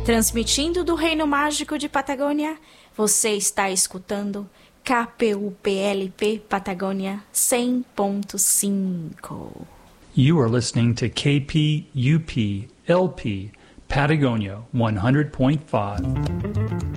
Transmitindo do Reino Mágico de Patagônia, você está escutando KPUPLP Patagônia 100.5. You are listening to KPUP LP Patagonia 100.5.